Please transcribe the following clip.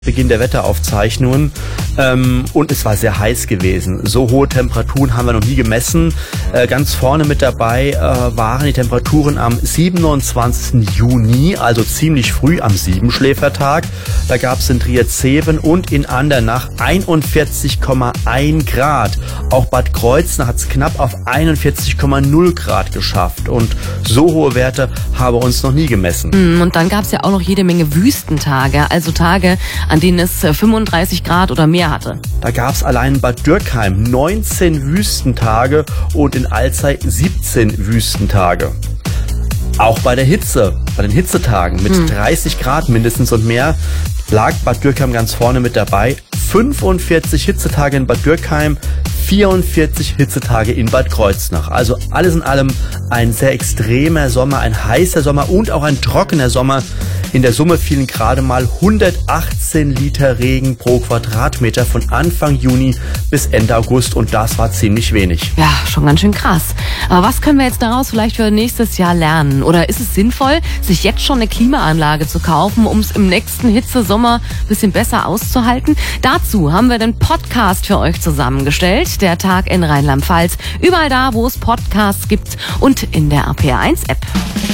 Beginn der Wetteraufzeichnungen und es war sehr heiß gewesen. So hohe Temperaturen haben wir noch nie gemessen. Ganz vorne mit dabei waren die Temperaturen am 27. Juni, also ziemlich früh am Siebenschläfertag. Da gab es in Trier-Zeven und in Andernach 41,1 Grad. Auch Bad Kreuznach hat es knapp auf 41,0 Grad geschafft. Und so hohe Werte haben wir uns noch nie gemessen. Und dann gab es ja auch noch jede Menge Wüstentage, also Tage, an denen es 35 Grad oder mehr hatte. Da gab es allein in Bad Dürkheim 19 Wüstentage und in Alzey 17 Wüstentage. Auch bei der Hitze, bei den Hitzetagen mit 30 Grad mindestens und mehr, lag Bad Dürkheim ganz vorne mit dabei. 45 Hitzetage in Bad Dürkheim, 44 Hitzetage in Bad Kreuznach. Also alles in allem ein sehr extremer Sommer, ein heißer Sommer und auch ein trockener Sommer. In der Summe fielen gerade mal 118 Liter Regen pro Quadratmeter von Anfang Juni bis Ende August und das war ziemlich wenig. Ja, schon ganz schön krass. Aber was können wir jetzt daraus vielleicht für nächstes Jahr lernen? Oder ist es sinnvoll, sich jetzt schon eine Klimaanlage zu kaufen, um es im nächsten Hitzesommer ein bisschen besser auszuhalten? Dazu haben wir den Podcast für euch zusammengestellt, der Tag in Rheinland-Pfalz. Überall da, wo es Podcasts gibt und in der RPR1 App.